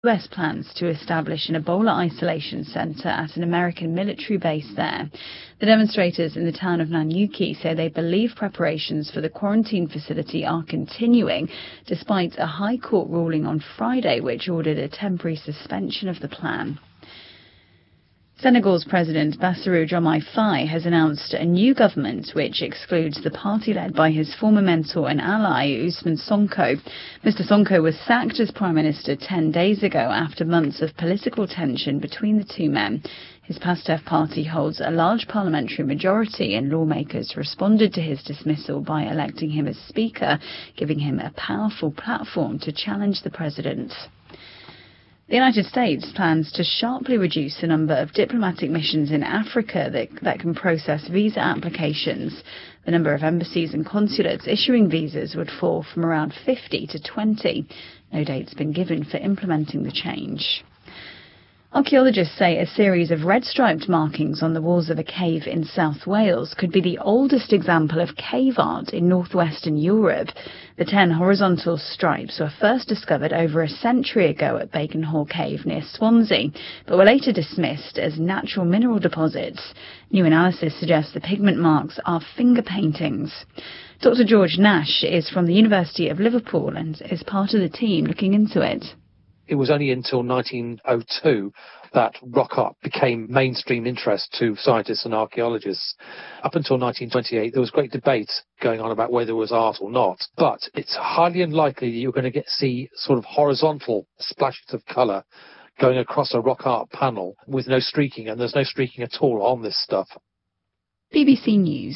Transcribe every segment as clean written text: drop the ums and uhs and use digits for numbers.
US plans to establish an Ebola isolation center at an American military base there. The demonstrators in the town of Nanyuki say they believe preparations for the quarantine facility are continuing, despite a High Court ruling on Friday which ordered a temporary suspension of the plan. Senegal's President Bassirou Diomaye Faye has announced a new government which excludes the party led by his former mentor and ally Ousmane Sonko. Mr. Sonko was sacked as Prime Minister 10 days ago after months of political tension between the two men. His PASTEF party holds a large parliamentary majority, and lawmakers responded to his dismissal by electing him as Speaker, giving him a powerful platform to challenge the president. The United States plans to sharply reduce the number of diplomatic missions in Africa that can process visa applications. The number of embassies and consulates issuing visas would fall from around 50 to 20. No date's been given for implementing the change. Archaeologists say a series of red-striped markings on the walls of a cave in South Wales could be the oldest example of cave art in northwestern Europe. The 10 horizontal stripes were first discovered over a century ago at Bacon Hall Cave near Swansea, but were later dismissed as natural mineral deposits. New analysis suggests the pigment marks are finger paintings. Dr. George Nash is from the University of Liverpool and is part of the team looking into it. It was only until 1902 that rock art became mainstream interest to scientists and archaeologists. Up until 1928, there was great debate going on about whether it was art or not. But it's highly unlikely that you're going to see sort of horizontal splashes of colour going across a rock art panel with no streaking, and there's no streaking at all on this stuff. BBC News.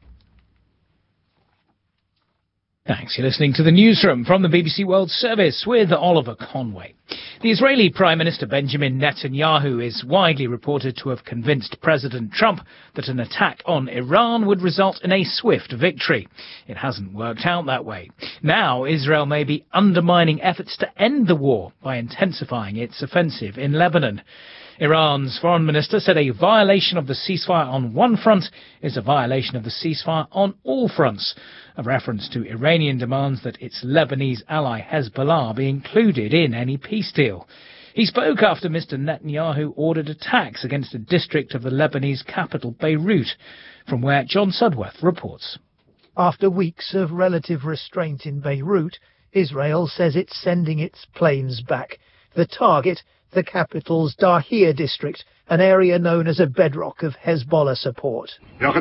Thanks. You're listening to the newsroom from the BBC World Service with Oliver Conway. The Israeli Prime Minister Benjamin Netanyahu is widely reported to have convinced President Trump that an attack on Iran would result in a swift victory. It hasn't worked out that way. Now Israel may be undermining efforts to end the war by intensifying its offensive in Lebanon. Iran's foreign minister said a violation of the ceasefire on one front is a violation of the ceasefire on all fronts, a reference to Iranian demands that its Lebanese ally Hezbollah be included in any peace deal. He spoke after Mr. Netanyahu ordered attacks against a district of the Lebanese capital, Beirut, from where John Sudworth reports. After weeks of relative restraint in Beirut, Israel says it's sending its planes back. The target, the capital's Dahir district, an area known as a bedrock of Hezbollah support.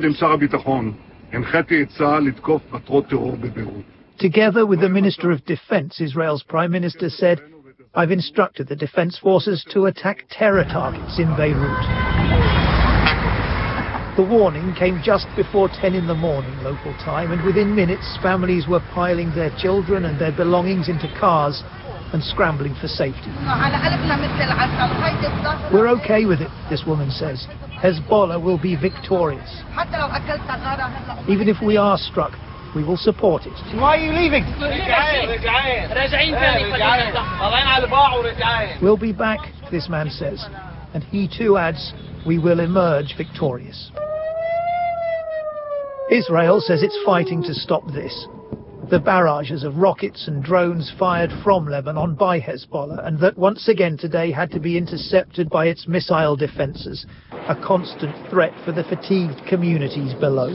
Together with the Minister of Defense, Israel's Prime Minister said, "I've instructed the defense forces to attack terror targets in Beirut." The warning came just before 10 in the morning local time, and within minutes families were piling their children and their belongings into cars and scrambling for safety. "We're okay with it," this woman says. "Hezbollah will be victorious. Even if we are struck, we will support it." Why are you leaving? "We'll be back," this man says. And he too adds, "We will emerge victorious." Israel says it's fighting to stop this. The barrages of rockets and drones fired from Lebanon by Hezbollah, and that once again today had to be intercepted by its missile defences, a constant threat for the fatigued communities below.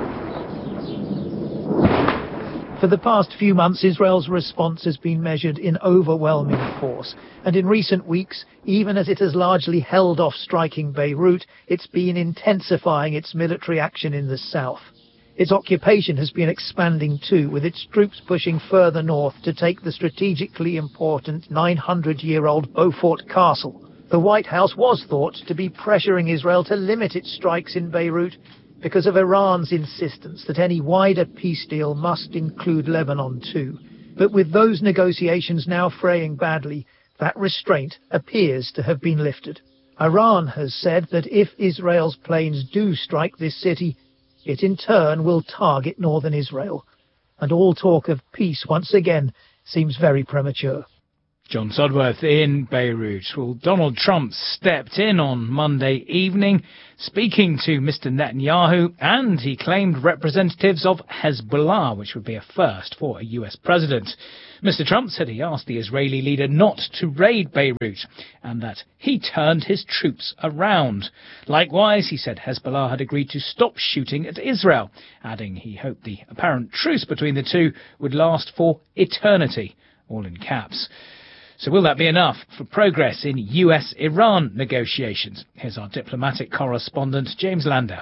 For the past few months, Israel's response has been measured in overwhelming force, and in recent weeks, even as it has largely held off striking Beirut, it's been intensifying its military action in the south. Its occupation has been expanding too, with its troops pushing further north to take the strategically important 900-year-old Beaufort Castle. The White House was thought to be pressuring Israel to limit its strikes in Beirut because of Iran's insistence that any wider peace deal must include Lebanon too. But with those negotiations now fraying badly, that restraint appears to have been lifted. Iran has said that if Israel's planes do strike this city, it in turn will target northern Israel. And all talk of peace once again seems very premature. John Sudworth in Beirut. Well, Donald Trump stepped in on Monday evening, speaking to Mr. Netanyahu, and he claimed representatives of Hezbollah, which would be a first for a US president. Mr. Trump said he asked the Israeli leader not to raid Beirut and that he turned his troops around. Likewise, he said Hezbollah had agreed to stop shooting at Israel, adding he hoped the apparent truce between the two would last for eternity, all in caps. So will that be enough for progress in US-Iran negotiations? Here's our diplomatic correspondent, James Landau.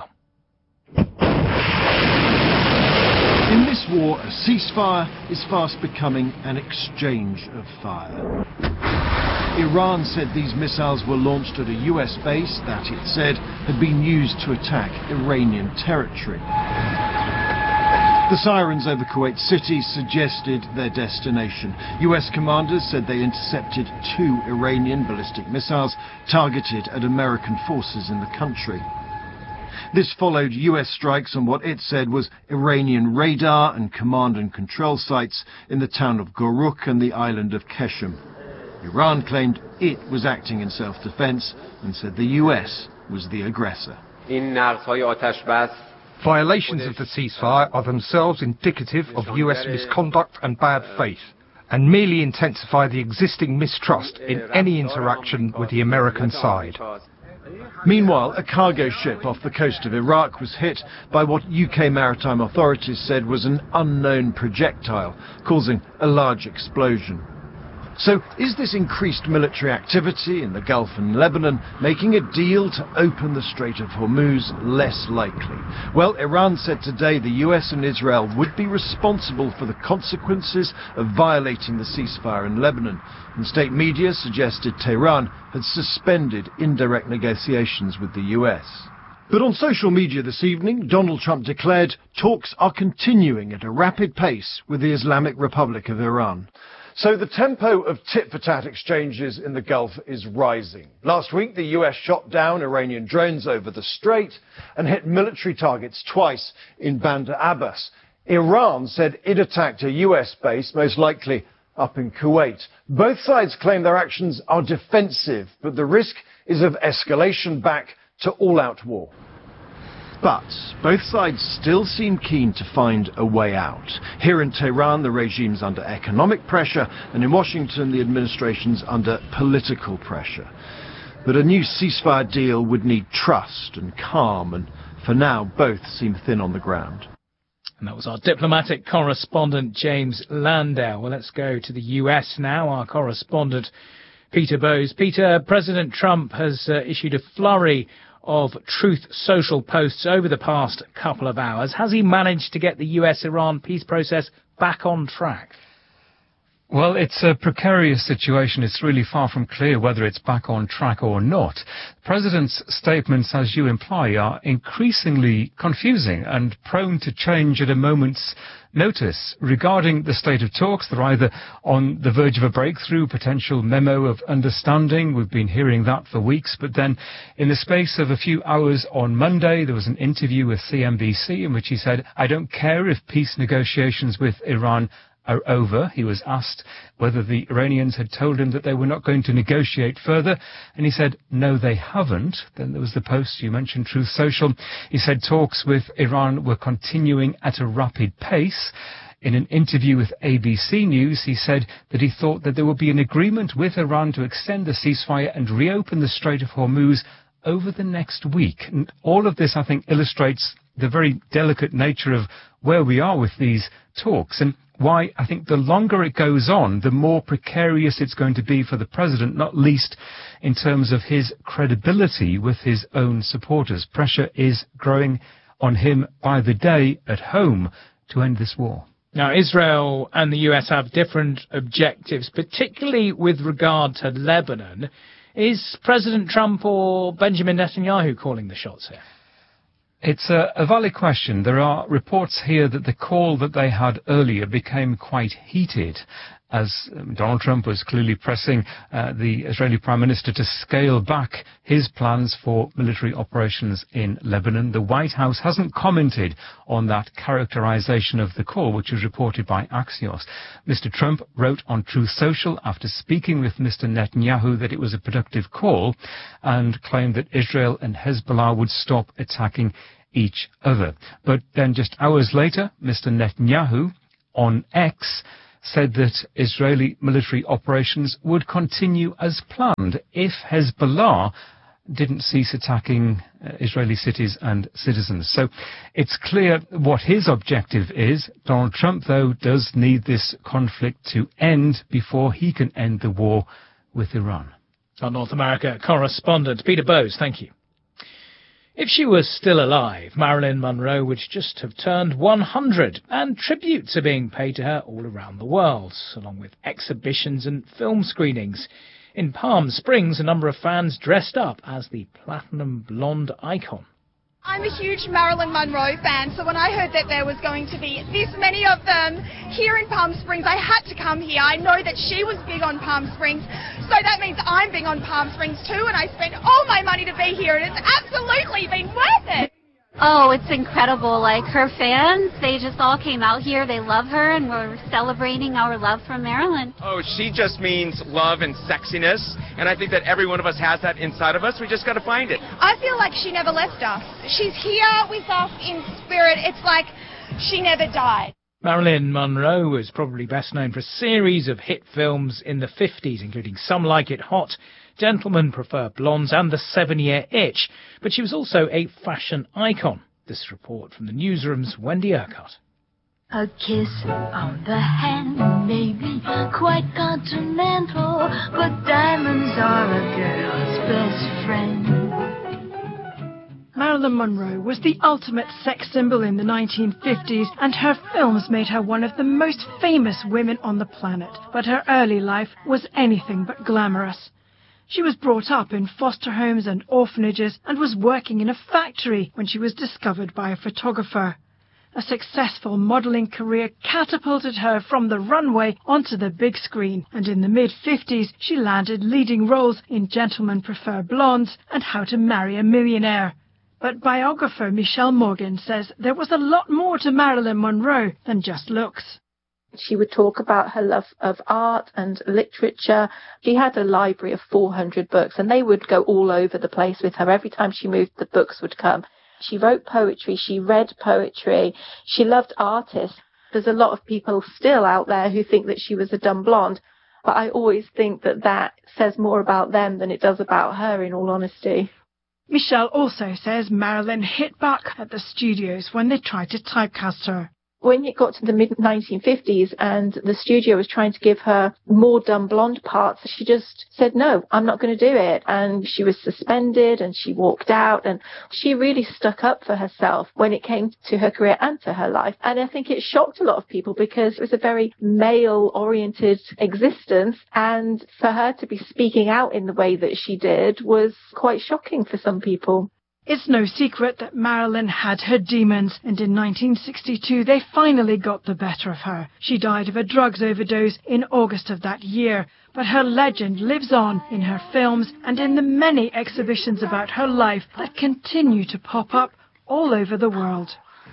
In this war, a ceasefire is fast becoming an exchange of fire. Iran said these missiles were launched at a US base that, it said, had been used to attack Iranian territory. The sirens over Kuwait City suggested their destination. US commanders said they intercepted 2 Iranian ballistic missiles targeted at American forces in the country. This followed US strikes on what it said was Iranian radar and command and control sites in the town of Goruk and the island of Keshem. Iran claimed it was acting in self-defense and said the US was the aggressor. Violations of the ceasefire are themselves indicative of US misconduct and bad faith, and merely intensify the existing mistrust in any interaction with the American side. Meanwhile, a cargo ship off the coast of Iraq was hit by what UK maritime authorities said was an unknown projectile, causing a large explosion. So, is this increased military activity in the Gulf and Lebanon making a deal to open the Strait of Hormuz less likely? Well, Iran said today the US and Israel would be responsible for the consequences of violating the ceasefire in Lebanon, and state media suggested Tehran had suspended indirect negotiations with the US. But on social media this evening, Donald Trump declared talks are continuing at a rapid pace with the Islamic Republic of Iran. So the tempo of tit-for-tat exchanges in the Gulf is rising. Last week, the US shot down Iranian drones over the strait and hit military targets twice in Bandar Abbas. Iran said it attacked a US base, most likely up in Kuwait. Both sides claim their actions are defensive, but the risk is of escalation back to all-out war. But both sides still seem keen to find a way out. Here in Tehran, the regime's under economic pressure, and in Washington, the administration's under political pressure. But a new ceasefire deal would need trust and calm, and for now, both seem thin on the ground. And that was our diplomatic correspondent, James Landau. Well, let's go to the US now. Our correspondent, Peter Bowes. Peter, President Trump has issued a flurry of Truth Social posts over the past couple of hours. Has he managed to get the US-Iran peace process back on track? Well, it's a precarious situation. It's really far from clear whether it's back on track or not. The President's statements, as you imply, are increasingly confusing and prone to change at a moment's notice. Regarding the state of talks, they're either on the verge of a breakthrough, potential memo of understanding. We've been hearing that for weeks. But then in the space of a few hours on Monday, there was an interview with CNBC in which he said, "I don't care if peace negotiations with Iran are over." He was asked whether the Iranians had told him that they were not going to negotiate further, and he said, no, they haven't. Then there was the post you mentioned, Truth Social. He said talks with Iran were continuing at a rapid pace. In an interview with ABC News, he said that he thought that there would be an agreement with Iran to extend the ceasefire and reopen the Strait of Hormuz over the next week. And all of this, I think, illustrates the very delicate nature of where we are with these talks, and why I think the longer it goes on, the more precarious it's going to be for the president, not least in terms of his credibility with his own supporters. Pressure is growing on him by the day at home to end this war. Now, Israel and the US have different objectives, particularly with regard to Lebanon. Is President Trump or Benjamin Netanyahu calling the shots here? It's a valid question. There are reports here that the call that they had earlier became quite heated as Donald Trump was clearly pressing the Israeli Prime Minister to scale back his plans for military operations in Lebanon. The White House hasn't commented on that characterization of the call, which was reported by Axios. Mr. Trump wrote on Truth Social after speaking with Mr. Netanyahu that it was a productive call and claimed that Israel and Hezbollah would stop attacking each other. But then just hours later, Mr. Netanyahu on X said that Israeli military operations would continue as planned if Hezbollah didn't cease attacking Israeli cities and citizens. So it's clear what his objective is. Donald Trump, though, does need this conflict to end before he can end the war with Iran. Our North America correspondent, Peter Bowes, thank you. If she was still alive, Marilyn Monroe would just have turned 100, and tributes are being paid to her all around the world, along with exhibitions and film screenings. In Palm Springs, a number of fans dressed up as the platinum blonde icon. I'm a huge Marilyn Monroe fan, so when I heard that there was going to be this many of them here in Palm Springs, I had to come here. I know that she was big on Palm Springs, so that means I'm big on Palm Springs too, and I spent all my money to be here, and it's absolutely been worth it. Oh, it's incredible. Like, her fans, they just all came out here. They love her, and we're celebrating our love for Marilyn. Oh, she just means love and sexiness, and I think that every one of us has that inside of us. We just got to find it. I feel like she never left us. She's here with us in spirit. It's like she never died. Marilyn Monroe was probably best known for a series of hit films in the 50s, including Some Like It Hot, Gentlemen Prefer Blondes and The 7-Year Itch, but she was also a fashion icon. This report from the newsroom's Wendy Urquhart. A kiss on the hand may be quite continental, but diamonds are a girl's best friend. Marilyn Monroe was the ultimate sex symbol in the 1950s, and her films made her one of the most famous women on the planet. But her early life was anything but glamorous. She was brought up in foster homes and orphanages and was working in a factory when she was discovered by a photographer. A successful modelling career catapulted her from the runway onto the big screen, and in the mid-50s she landed leading roles in Gentlemen Prefer Blondes and How to Marry a Millionaire. But biographer Michelle Morgan says there was a lot more to Marilyn Monroe than just looks. She would talk about her love of art and literature. She had a library of 400 books, and they would go all over the place with her. Every time she moved, the books would come. She wrote poetry. She read poetry. She loved artists. There's a lot of people still out there who think that she was a dumb blonde, but I always think that that says more about them than it does about her, in all honesty. Michelle also says Marilyn hit back at the studios when they tried to typecast her. When it got to the mid-1950s and the studio was trying to give her more dumb blonde parts, she just said, no, I'm not going to do it. And she was suspended and she walked out, and she really stuck up for herself when it came to her career and to her life. And I think it shocked a lot of people because it was a very male-oriented existence, and for her to be speaking out in the way that she did was quite shocking for some people. It's no secret that Marilyn had her demons, and in 1962 they finally got the better of her. She died of a drugs overdose in August of that year, but her legend lives on in her films and in the many exhibitions about her life that continue to pop up all over the world.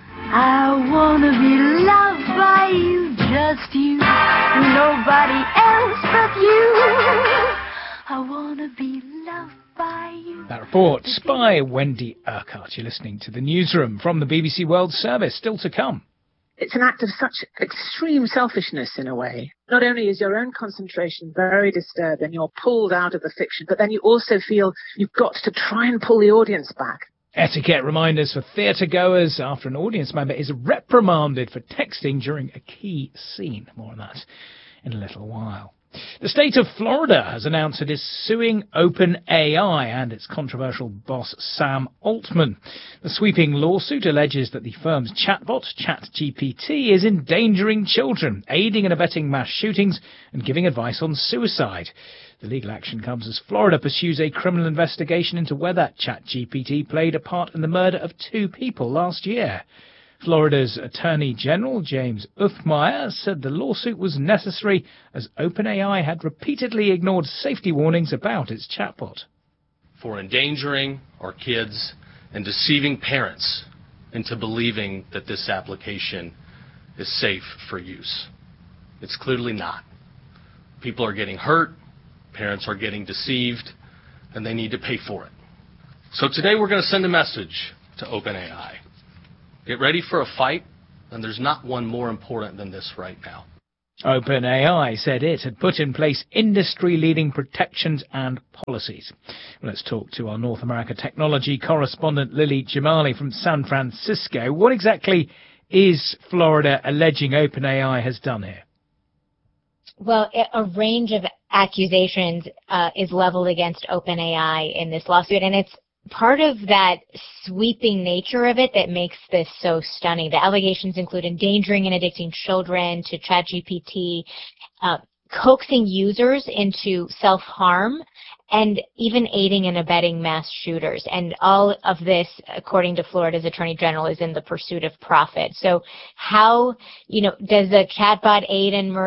I wanna be loved by you, just you, nobody else but you. I wanna be loved by you. That report by Wendy Urquhart. You're listening to the newsroom from the BBC World Service. Still to come. It's an act of such extreme selfishness in a way. Not only is your own concentration very disturbed and you're pulled out of the fiction, but then you also feel you've got to try and pull the audience back. Etiquette reminders for theatre goers after an audience member is reprimanded for texting during a key scene. More on that in a little while. The state of Florida has announced it is suing OpenAI and its controversial boss Sam Altman. The sweeping lawsuit alleges that the firm's chatbot, ChatGPT, is endangering children, aiding and abetting mass shootings, and giving advice on suicide. The legal action comes as Florida pursues a criminal investigation into whether ChatGPT played a part in the murder of 2 people last year. Florida's Attorney General James Uthmeier said the lawsuit was necessary as OpenAI had repeatedly ignored safety warnings about its chatbot. For endangering our kids and deceiving parents into believing that this application is safe for use. It's clearly not. People are getting hurt, parents are getting deceived, and they need to pay for it. So today we're going to send a message to OpenAI. Get ready for a fight, and there's not one more important than this right now. OpenAI said it had put in place industry-leading protections and policies. Well, let's talk to our North America technology correspondent Lily Jamali from San Francisco. What exactly is Florida alleging OpenAI has done here? Well, a range of accusations is leveled against OpenAI in this lawsuit, and it's part of that sweeping nature of it that makes this so stunning. The allegations include endangering and addicting children to ChatGPT, coaxing users into self-harm, and even aiding and abetting mass shooters. And all of this, according to Florida's Attorney General, is in the pursuit of profit. So how, does a chatbot aid in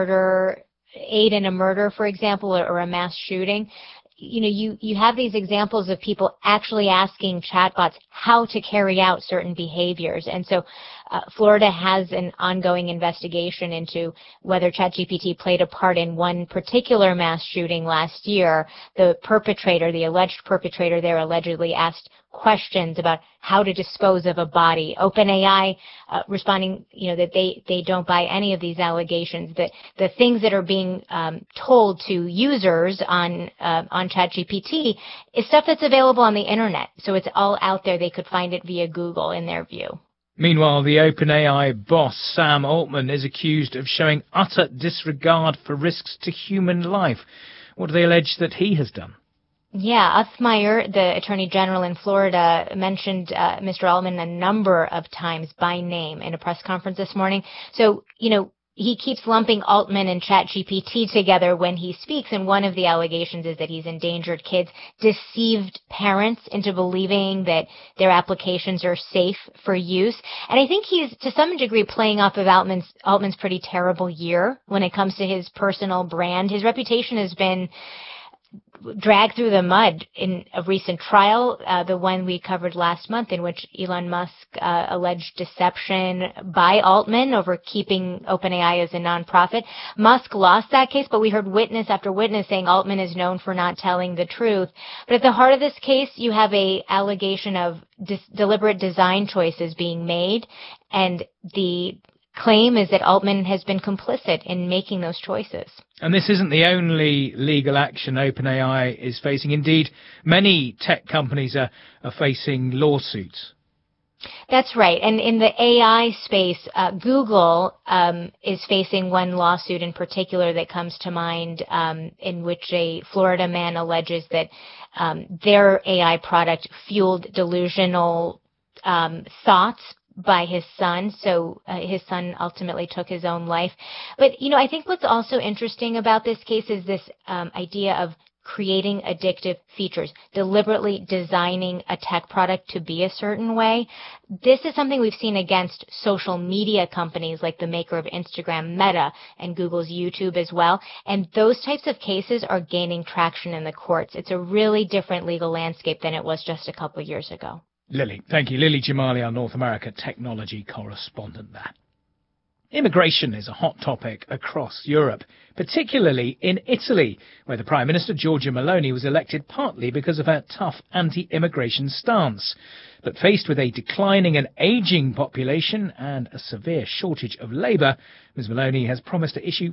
a murder, for example, or a mass shooting? You have these examples of people actually asking chatbots how to carry out certain behaviors. And so Florida has an ongoing investigation into whether ChatGPT played a part in one particular mass shooting last year. The alleged perpetrator there allegedly asked questions about how to dispose of a body. OpenAI responding, that they don't buy any of these allegations. That the things that are being told to users on ChatGPT is stuff that's available on the internet. So it's all out there. They could find it via Google, in their view. Meanwhile, the OpenAI boss, Sam Altman, is accused of showing utter disregard for risks to human life. What do they allege that he has done? Yeah, Uthmeier, the Attorney General in Florida, mentioned Mr. Altman a number of times by name in a press conference this morning. So, he keeps lumping Altman and ChatGPT together when he speaks, and one of the allegations is that he's endangered kids, deceived parents into believing that their applications are safe for use. And I think he's, to some degree, playing off of Altman's pretty terrible year when it comes to his personal brand. His reputation has been dragged through the mud in a recent trial, the one we covered last month, in which Elon Musk alleged deception by Altman over keeping OpenAI as a nonprofit. Musk lost that case, but we heard witness after witness saying Altman is known for not telling the truth. But at the heart of this case, you have an allegation of deliberate design choices being made, and the claim is that Altman has been complicit in making those choices. And this isn't the only legal action OpenAI is facing. Indeed, many tech companies are facing lawsuits. That's right. And in the AI space, Google is facing one lawsuit in particular that comes to mind, in which a Florida man alleges that their AI product fueled delusional thoughts by his son, so his son ultimately took his own life. But, I think what's also interesting about this case is this idea of creating addictive features, deliberately designing a tech product to be a certain way. This is something we've seen against social media companies like the maker of Instagram, Meta, and Google's YouTube as well. And those types of cases are gaining traction in the courts. It's a really different legal landscape than it was just a couple of years ago. Lily, thank you. Lily Jamali, our North America technology correspondent there. Immigration is a hot topic across Europe, particularly in Italy, where the Prime Minister Giorgia Meloni was elected partly because of her tough anti-immigration stance. But faced with a declining and ageing population and a severe shortage of labour, Ms Meloni has promised to issue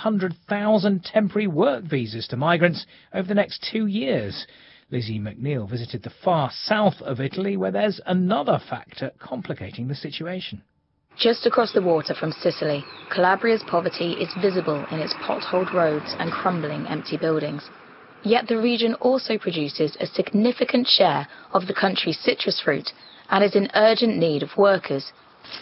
500,000 temporary work visas to migrants over the next 2 years. Lizzie McNeil visited the far south of Italy, where there's another factor complicating the situation. Just across the water from Sicily, Calabria's poverty is visible in its potholed roads and crumbling empty buildings. Yet the region also produces a significant share of the country's citrus fruit and is in urgent need of workers.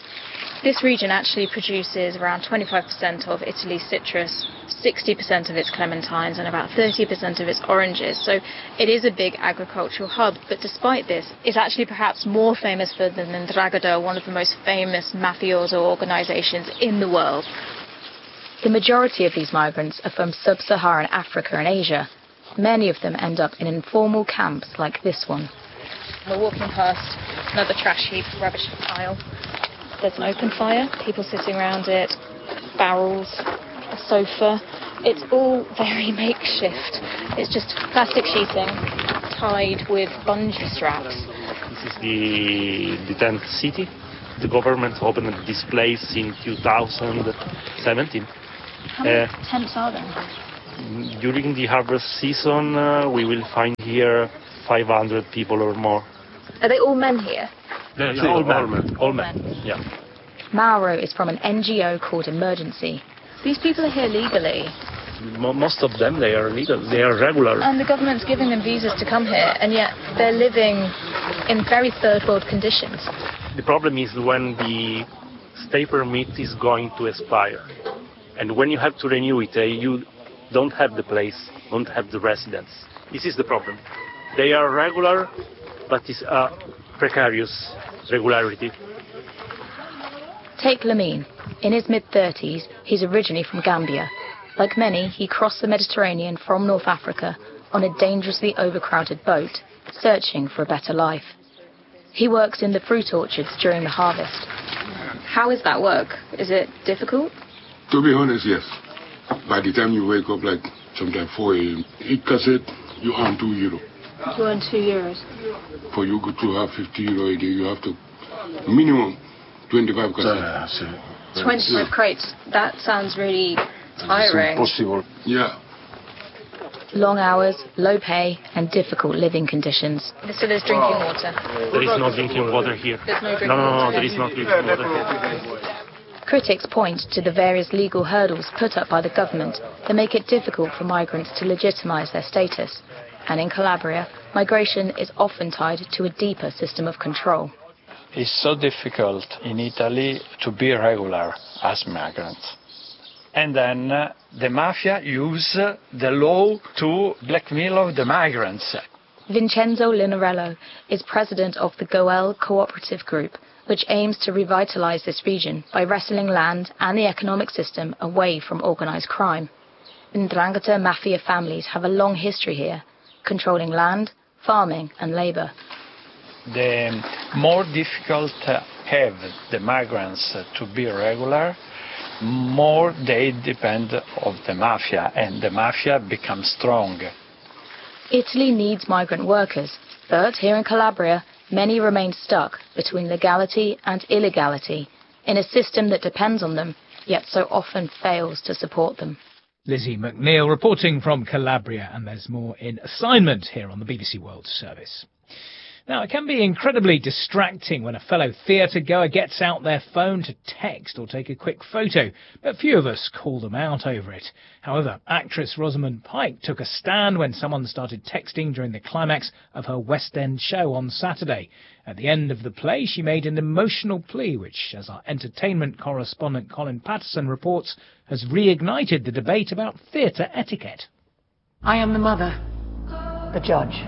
This region actually produces around 25% of Italy's citrus, 60% of its clementines, and about 30% of its oranges. So it is a big agricultural hub, but despite this, it's actually perhaps more famous for the 'Ndrangheta, one of the most famous mafioso organizations in the world. The majority of these migrants are from sub-Saharan Africa and Asia. Many of them end up in informal camps like this one. We're walking past another trash heap, rubbish pile. There's an open fire, people sitting around it, barrels, a sofa. It's all very makeshift. It's just plastic sheeting tied with bungee straps. This is the tent city. The government opened this place in 2017. How many tents are there? During the harvest season, we will find here 500 people or more. Are they all men here? All men. All men. Yeah. Mauro is from an NGO called Emergency. These people are here legally. Most of them, they are legal. They are regular. And the government's giving them visas to come here, and yet they're living in very third world conditions. The problem is when the stay permit is going to expire. And when you have to renew it, you don't have the place, don't have the residence. This is the problem. They are regular, but it's a precarious regularity. Take Lamine. In his mid-30s, he's originally from Gambia. Like many, he crossed the Mediterranean from North Africa on a dangerously overcrowded boat, searching for a better life. He works in the fruit orchards during the harvest. How is that work? Is it difficult? To be honest, yes. By the time you wake up, like sometimes 4 a.m., each cassette, you earn €2. You earn €2. For you to have 50 euro a day, you have to minimum 25 cassettes. 25 crates. That sounds really tiring. It's impossible. Yeah. Long hours, low pay, and difficult living conditions. So there's drinking water? There is no drinking water here. There's no drinking water? No, there is no drinking water here. Critics point to the various legal hurdles put up by the government that make it difficult for migrants to legitimise their status. And in Calabria, migration is often tied to a deeper system of control. It's so difficult in Italy to be regular as migrants. And then the mafia use the law to blackmail the migrants. Vincenzo Linarello is president of the Goel Cooperative Group, which aims to revitalise this region by wresting land and the economic system away from organised crime. 'Ndrangheta mafia families have a long history here, controlling land, farming and labour. The more difficult have the migrants to be regular, more they depend on the mafia, and the mafia becomes strong. Italy needs migrant workers, but here in Calabria, many remain stuck between legality and illegality in a system that depends on them, yet so often fails to support them. Lizzie McNeil reporting from Calabria, and there's more in Assignment here on the BBC World Service. Now, it can be incredibly distracting when a fellow theatre-goer gets out their phone to text or take a quick photo, but few of us call them out over it. However, actress Rosamund Pike took a stand when someone started texting during the climax of her West End show on Saturday. At the end of the play, she made an emotional plea, which, as our entertainment correspondent Colin Patterson reports, has reignited the debate about theatre etiquette. I am the mother, the judge.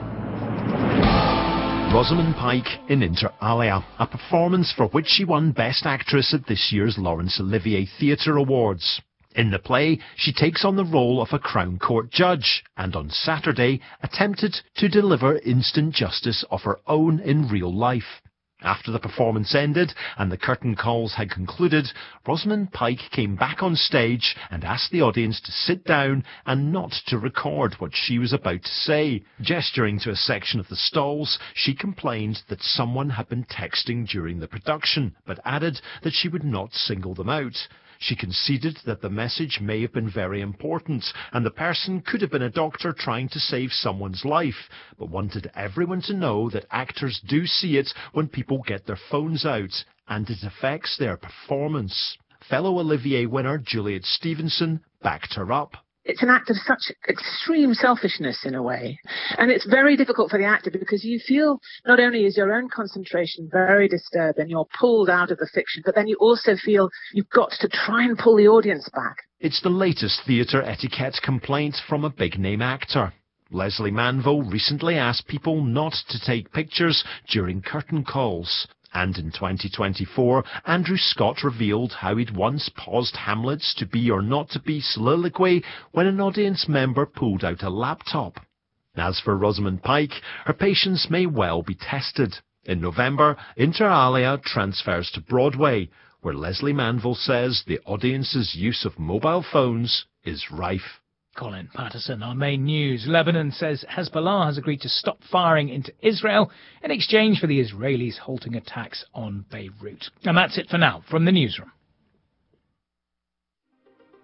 Rosamund Pike in Inter Alia, a performance for which she won Best Actress at this year's Laurence Olivier Theatre Awards. In the play, she takes on the role of a Crown Court judge, and on Saturday attempted to deliver instant justice of her own in real life. After the performance ended and the curtain calls had concluded, Rosamund Pike came back on stage and asked the audience to sit down and not to record what she was about to say. Gesturing to a section of the stalls, she complained that someone had been texting during the production, but added that she would not single them out. She conceded that the message may have been very important, and the person could have been a doctor trying to save someone's life, but wanted everyone to know that actors do see it when people get their phones out, and it affects their performance. Fellow Olivier winner Juliet Stevenson backed her up. It's an act of such extreme selfishness in a way. And it's very difficult for the actor because you feel not only is your own concentration very disturbed and you're pulled out of the fiction, but then you also feel you've got to try and pull the audience back. It's the latest theatre etiquette complaint from a big-name actor. Leslie Manville recently asked people not to take pictures during curtain calls. And in 2024, Andrew Scott revealed how he'd once paused Hamlet's To Be or Not to Be soliloquy when an audience member pulled out a laptop. As for Rosamund Pike, her patience may well be tested. In November, Inter Alia transfers to Broadway, where Leslie Manville says the audience's use of mobile phones is rife. Colin Patterson, our main news. Lebanon says Hezbollah has agreed to stop firing into Israel in exchange for the Israelis halting attacks on Beirut. And that's it for now from the newsroom.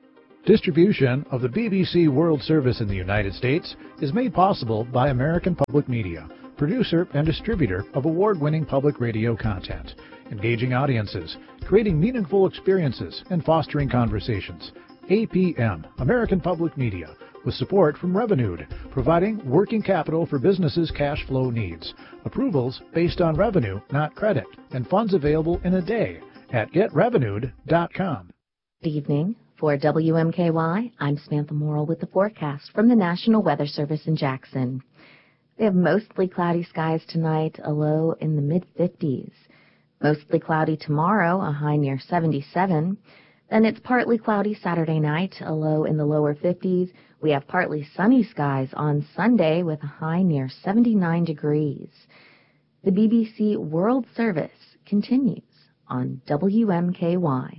Distribution of the BBC World Service in the United States is made possible by American Public Media, producer and distributor of award-winning public radio content, engaging audiences, creating meaningful experiences, and fostering conversations. APM, American Public Media, with support from Revenued, providing working capital for businesses' cash flow needs. Approvals based on revenue, not credit, and funds available in a day at getrevenued.com. Good evening. For WMKY, I'm Samantha Morrill with the forecast from the National Weather Service in Jackson. We have mostly cloudy skies tonight, a low in the mid-50s. Mostly cloudy tomorrow, a high near 77. Then it's partly cloudy Saturday night, a low in the lower 50s. We have partly sunny skies on Sunday with a high near 79 degrees. The BBC World Service continues on WMKY.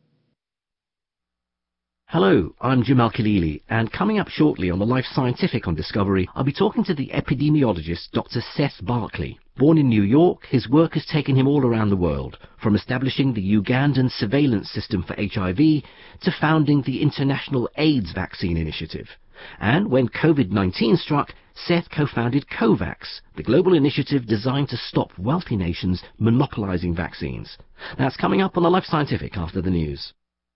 Hello, I'm Jim Al-Khalili, and coming up shortly on the Life Scientific on Discovery, I'll be talking to the epidemiologist Dr. Seth Barkley. Born in New York, his work has taken him all around the world, from establishing the Ugandan surveillance system for HIV to founding the International AIDS Vaccine Initiative. And when COVID-19 struck, Seth co-founded COVAX, the global initiative designed to stop wealthy nations monopolizing vaccines. That's coming up on the Life Scientific after the news.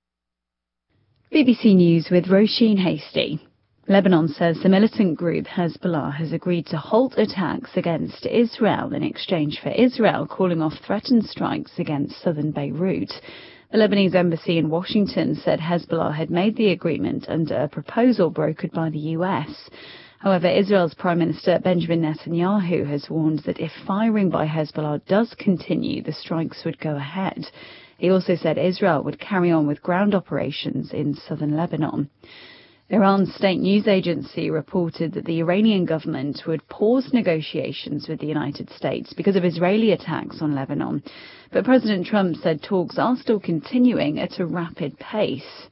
BBC News with Roisin Hasty. Lebanon says the militant group Hezbollah has agreed to halt attacks against Israel in exchange for Israel calling off threatened strikes against southern Beirut. The Lebanese embassy in Washington said Hezbollah had made the agreement under a proposal brokered by the US. However, Israel's Prime Minister Benjamin Netanyahu has warned that if firing by Hezbollah does continue, the strikes would go ahead. He also said Israel would carry on with ground operations in southern Lebanon. Iran's state news agency reported that the Iranian government would pause negotiations with the United States because of Israeli attacks on Lebanon. But President Trump said talks are still continuing at a rapid pace.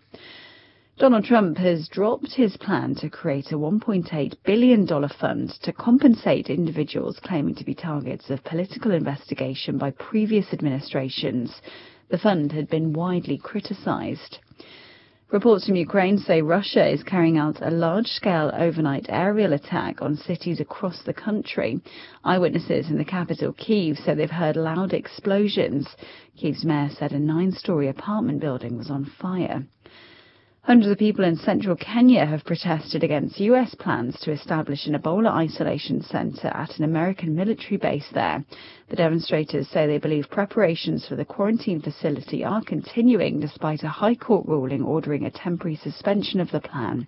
Donald Trump has dropped his plan to create a $1.8 billion fund to compensate individuals claiming to be targets of political investigation by previous administrations. The fund had been widely criticized. Reports from Ukraine say Russia is carrying out a large-scale overnight aerial attack on cities across the country. Eyewitnesses in the capital, Kyiv, say they've heard loud explosions. Kyiv's mayor said a 9-story apartment building was on fire. Hundreds of people in central Kenya have protested against U.S. plans to establish an Ebola isolation center at an American military base there. The demonstrators say they believe preparations for the quarantine facility are continuing despite a high court ruling ordering a temporary suspension of the plan.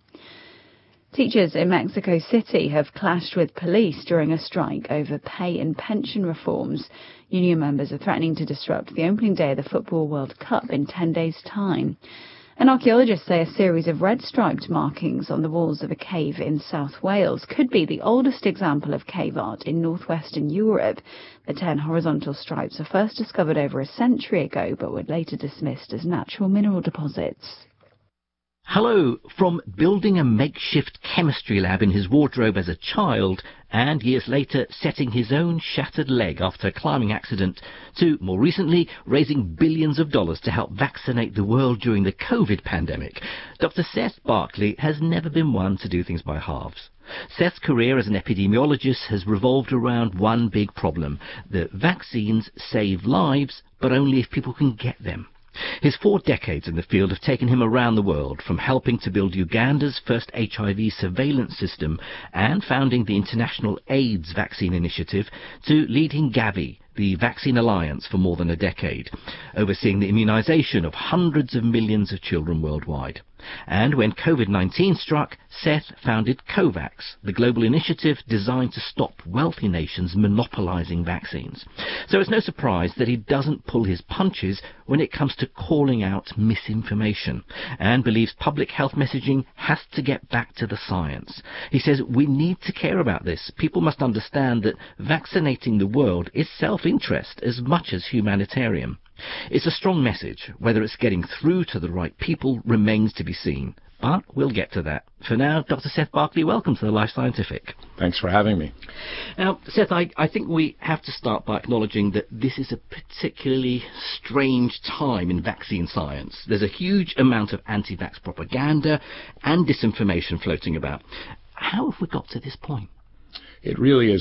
Teachers in Mexico City have clashed with police during a strike over pay and pension reforms. Union members are threatening to disrupt the opening day of the Football World Cup in 10 days' time. And archaeologists say a series of red-striped markings on the walls of a cave in South Wales could be the oldest example of cave art in northwestern Europe. The 10 horizontal stripes were first discovered over a century ago, but were later dismissed as natural mineral deposits. Hello, from building a makeshift chemistry lab in his wardrobe as a child and years later setting his own shattered leg after a climbing accident to, more recently, raising billions of dollars to help vaccinate the world during the COVID pandemic, Dr. Seth Barkley has never been one to do things by halves. Seth's career as an epidemiologist has revolved around one big problem, that vaccines save lives, but only if people can get them. His 4 decades in the field have taken him around the world, from helping to build Uganda's first HIV surveillance system and founding the International AIDS Vaccine Initiative to leading Gavi, the Vaccine Alliance, for more than a decade, overseeing the immunization of hundreds of millions of children worldwide. And when COVID-19 struck, Seth founded COVAX, the global initiative designed to stop wealthy nations monopolizing vaccines. So it's no surprise that he doesn't pull his punches when it comes to calling out misinformation, and believes public health messaging has to get back to the science. He says we need to care about this. People must understand that vaccinating the world is self-interest as much as humanitarian. It's a strong message. Whether it's getting through to the right people remains to be seen. But we'll get to that. For now, Dr. Seth Berkley, welcome to the Life Scientific. Thanks for having me. Now, Seth, I think we have to start by acknowledging that this is a particularly strange time in vaccine science. There's a huge amount of anti-vax propaganda and disinformation floating about. How have we got to this point? It really is